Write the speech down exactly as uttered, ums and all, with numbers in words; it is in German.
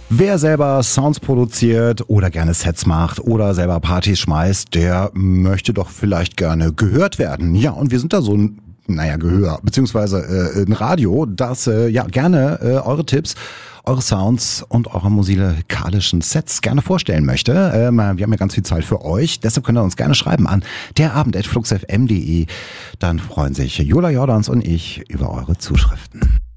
Wer selber Sounds produziert oder gerne Sets macht oder selber Partys schmeißt, der möchte doch vielleicht gerne gehört werden. Ja, und wir sind da so ein, naja, Gehör, beziehungsweise äh, ein Radio, das äh, ja gerne äh, eure Tipps, eure Sounds und eure musikalischen Sets gerne vorstellen möchte. Ähm, wir haben ja ganz viel Zeit für euch, deshalb könnt ihr uns gerne schreiben an derabend at fluxfm punkt de. Dann freuen sich Jola Jordans und ich über eure Zuschriften.